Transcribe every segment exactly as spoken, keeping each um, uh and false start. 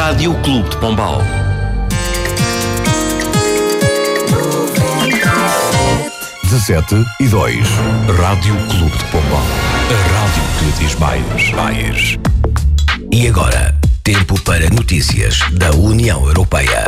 Rádio Clube de Pombal. dezassete e dois. Rádio Clube de Pombal. A rádio que lhe diz mais. mais. E agora, tempo para notícias da União Europeia.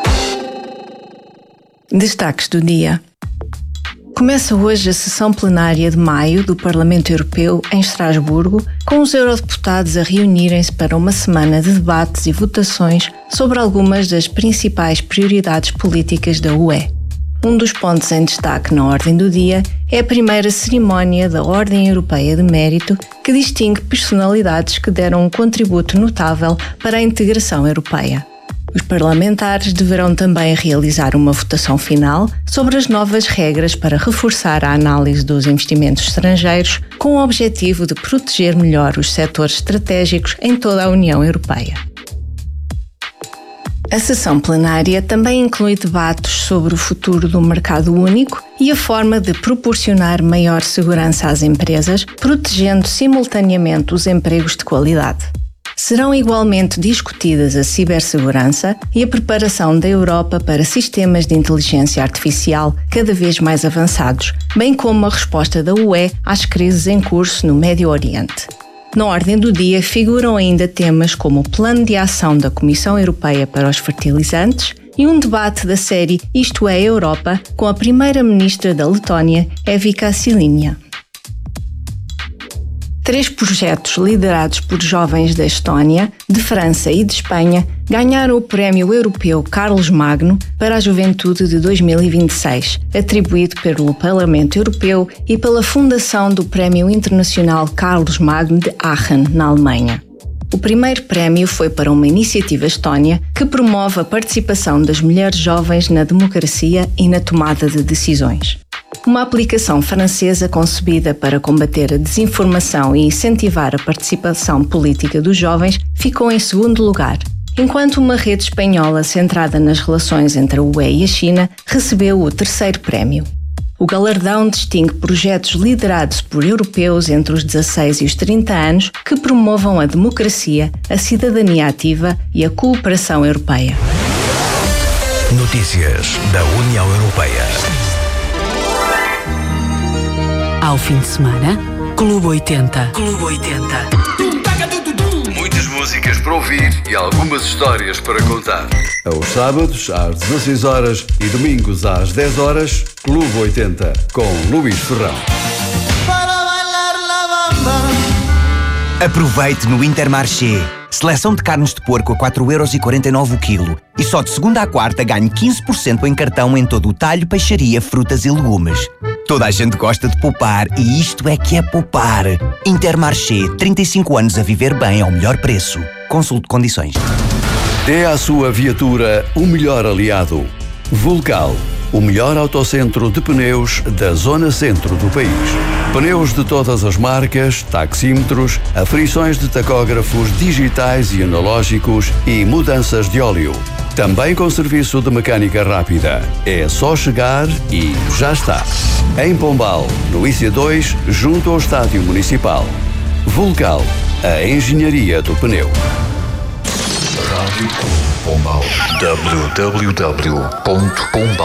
Destaques do dia. Começa hoje a sessão plenária de maio do Parlamento Europeu em Estrasburgo, com os eurodeputados a reunirem-se para uma semana de debates e votações sobre algumas das principais prioridades políticas da U E. Um dos pontos em destaque na ordem do dia é a primeira cerimónia da Ordem Europeia de Mérito, que distingue personalidades que deram um contributo notável para a integração europeia. Os parlamentares deverão também realizar uma votação final sobre as novas regras para reforçar a análise dos investimentos estrangeiros, com o objetivo de proteger melhor os setores estratégicos em toda a União Europeia. A sessão plenária também inclui debates sobre o futuro do mercado único e a forma de proporcionar maior segurança às empresas, protegendo simultaneamente os empregos de qualidade. Serão igualmente discutidas a cibersegurança e a preparação da Europa para sistemas de inteligência artificial cada vez mais avançados, bem como a resposta da U E às crises em curso no Médio Oriente. Na ordem do dia figuram ainda temas como o Plano de Ação da Comissão Europeia para os Fertilizantes e um debate da série Isto é Europa, com a primeira-ministra da Letónia, Evika Silynia. Três projetos liderados por jovens da Estónia, de França e de Espanha ganharam o Prémio Europeu Carlos Magno para a Juventude de dois mil e vinte e seis, atribuído pelo Parlamento Europeu e pela Fundação do Prémio Internacional Carlos Magno de Aachen, na Alemanha. O primeiro prémio foi para uma iniciativa estónia que promove a participação das mulheres jovens na democracia e na tomada de decisões. Uma aplicação francesa concebida para combater a desinformação e incentivar a participação política dos jovens ficou em segundo lugar, enquanto uma rede espanhola centrada nas relações entre a U E e a China recebeu o terceiro prémio. O galardão distingue projetos liderados por europeus entre os dezasseis e os trinta anos que promovam a democracia, a cidadania ativa e a cooperação europeia. Notícias da União Europeia. Ao fim de semana, Clube oitenta. Clube oitenta. Muitas músicas para ouvir e algumas histórias para contar. Aos sábados, às dezasseis horas e domingos às dez horas, Clube oitenta, com Luís Ferrão. Aproveite no Intermarché. Seleção de carnes de porco a quatro euros e quarenta e nove o quilo. E só de segunda à quarta ganhe quinze por cento em cartão em todo o talho, peixaria, frutas e legumes. Toda a gente gosta de poupar e isto é que é poupar. Intermarché, trinta e cinco anos a viver bem ao melhor preço. Consulte condições. Dê à sua viatura o melhor aliado. Vulcal, o melhor autocentro de pneus da zona centro do país. Pneus de todas as marcas, taxímetros, aferições de tacógrafos digitais e analógicos e mudanças de óleo. Também com serviço de mecânica rápida. É só chegar e já está. Em Pombal, no I C dois, junto ao Estádio Municipal. Vulcal, a engenharia do pneu. Rádio Clube de Pombal. w w w ponto pombal